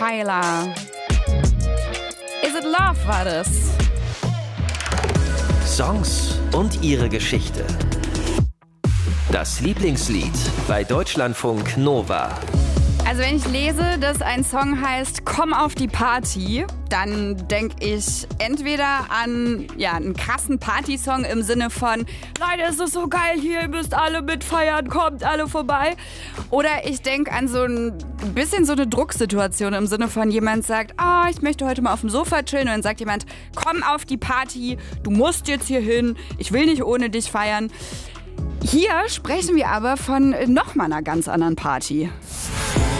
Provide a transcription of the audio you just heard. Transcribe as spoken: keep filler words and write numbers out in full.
Tyler. Is It Love war das. Songs und ihre Geschichte. Das Lieblingslied bei Deutschlandfunk Nova. Also wenn ich lese, dass ein Song heißt Komm auf die Party, dann denke ich entweder an ja, einen krassen Partysong im Sinne von Leute, es ist so geil hier, ihr müsst alle mitfeiern, kommt alle vorbei. Oder ich denke an so ein bisschen so eine Drucksituation im Sinne von jemand sagt, ah, ich möchte heute mal auf dem Sofa chillen und dann sagt jemand, komm auf die Party, du musst jetzt hier hin, ich will nicht ohne dich feiern. Hier sprechen wir aber von nochmal einer ganz anderen Party.